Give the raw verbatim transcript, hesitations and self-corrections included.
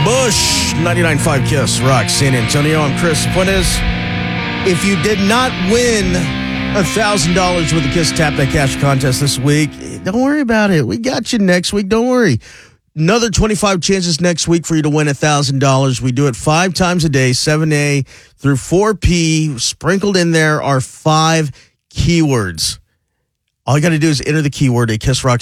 Bush, ninety-nine point five Kiss Rock, San Antonio. I'm Chris Fuentes. If you did not win one thousand dollars with the Kiss Tap That Cash contest this week, don't worry about it. We got you next week. Don't worry. Another twenty-five chances next week for you to win one thousand dollars. We do it five times a day, seven A through four P. Sprinkled in there are five keywords. All you got to do is enter the keyword, a Kiss Rock